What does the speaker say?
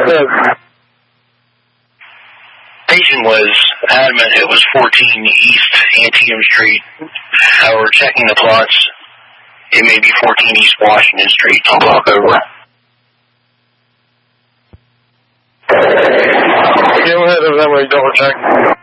ahead. Patient was adamant it was 14 East Antietam Street. However, checking the plots, it may be 14 East Washington Street, a block over. Go ahead, and then we double check.